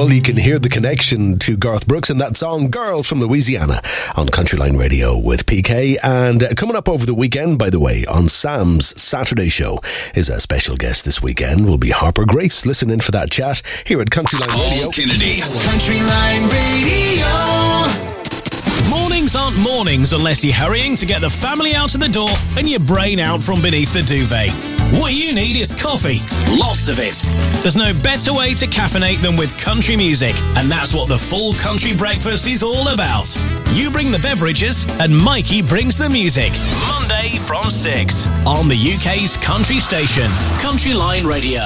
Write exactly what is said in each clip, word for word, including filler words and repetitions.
Well, you can hear the connection to Garth Brooks in that song, Girl from Louisiana, on Countryline Radio with P K. And uh, coming up over the weekend, by the way, on Sam's Saturday show, is a special guest this weekend. Will be Harper Grace. Listen in for that chat here at Countryline Radio. Paul Kennedy. Countryline Radio. Mornings aren't mornings unless you're hurrying to get the family out of the door and your brain out from beneath the duvet. What you need is coffee. Lots of it. There's no better way to caffeinate than with country music, and that's what the full country breakfast is all about. You bring the beverages and Mikey brings the music. Monday from six on the U K's country station, Countryline Radio.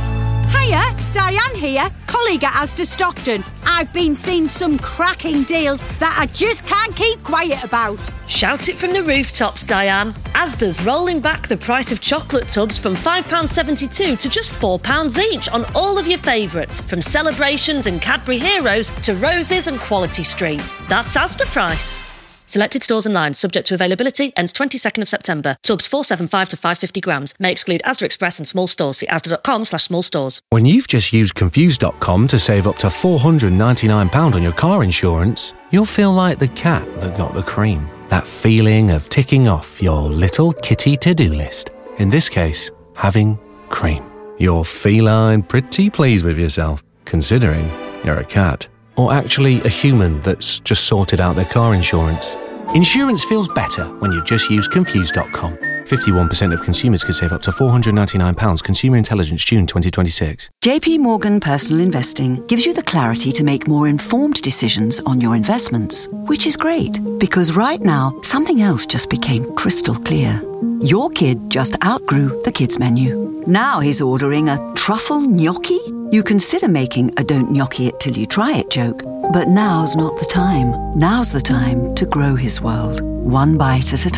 Hiya, Diane here, colleague at Asda Stockton. I've been seeing some cracking deals that I just can't keep quiet about. Shout it from the rooftops, Diane. Asda's rolling back the price of chocolate tubs from five pounds seventy-two to just four pounds each on all of your favourites, from Celebrations and Cadbury Heroes to Roses and Quality Street. That's Asda price. Selected stores and lines, subject to availability, ends twenty-second of September. Tubs four seventy-five to five hundred fifty grams. May exclude Asda Express and small stores. See asda.com slash small stores. When you've just used Confused dot com to save up to four hundred ninety-nine pounds on your car insurance, you'll feel like the cat that got the cream. That feeling of ticking off your little kitty to-do list. In this case, having cream. You're feline pretty pleased with yourself, considering you're a cat. Or actually a human that's just sorted out their car insurance. Insurance feels better when you just use Confused dot com. fifty-one percent of consumers could save up to four hundred ninety-nine pounds. Consumer Intelligence, June twenty twenty-six. J P Morgan Personal Investing gives you the clarity to make more informed decisions on your investments, which is great, because right now, something else just became crystal clear. Your kid just outgrew the kids' menu. Now he's ordering a truffle gnocchi? You consider making a don't gnocchi it till you try it joke, but now's not the time. Now's the time to grow his world, one bite at a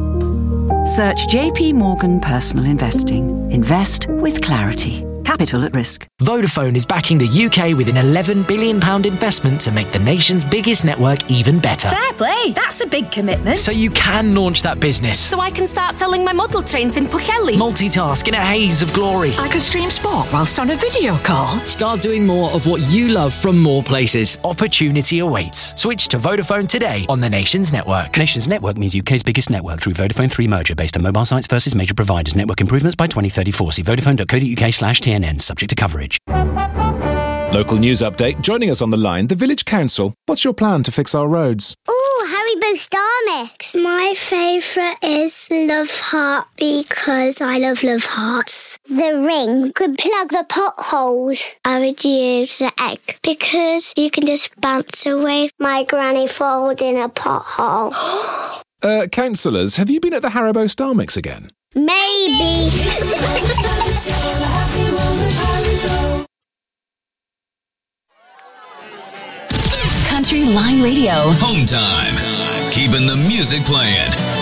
time. Search J P Morgan Personal Investing. Invest with clarity. Capital at risk. Vodafone is backing the U K with an eleven billion pounds investment to make the nation's biggest network even better. Fair play, that's a big commitment. So you can launch that business. So I can start selling my model trains in Pwllheli. Multitask in a haze of glory. I could stream sport whilst on a video call. Start doing more of what you love from more places. Opportunity awaits. Switch to Vodafone today on the Nations Network. Nations Network means U K's biggest network through Vodafone three merger based on mobile sites versus major providers. Network improvements by twenty thirty-four. See vodafone.co.uk slash TNN, subject to coverage. Local news update. Joining us on the line, the Village Council. What's your plan to fix our roads? Ooh, Haribo Star Mix. My favourite is Love Heart because I love Love Hearts. The ring could plug the potholes. I would use the egg because you can just bounce away. My granny falls in a pothole. uh, councillors, have you been at the Haribo Star Mix again? Maybe. Countryline Radio. Home time. Keeping the music playing.